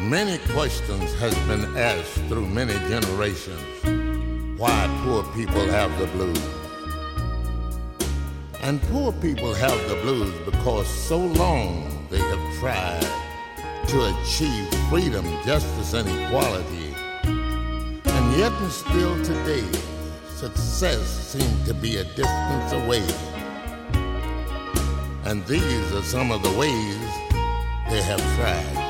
Many questions has been asked through many generations why poor people have the blues. And poor people have the blues because so long they have tried to achieve freedom, justice, and equality. And yet and still today, success seems to be a distance away. And these are some of the ways they have tried.